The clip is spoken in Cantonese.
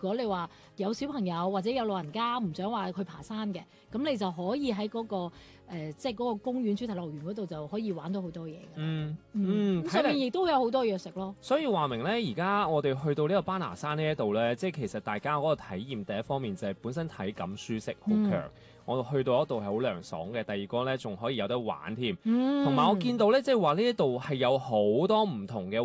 果你話有小朋友或者有老人家唔想話去爬山嘅，咁你就可以喺嗰個即係嗰個公園主題樂園嗰度就可以玩到好多嘢嘅。咁上面亦都有好多嘢食咯。 所以話明咧，而家我哋去到呢個巴拿山呢一度咧，即係其實大家嗰個體驗第一方面就係本身體感舒適好強。我去到嗰度係好涼爽嘅，第二個咧仲可以有得玩添，同埋我見到咧即係話呢一度係有好多唔同嘅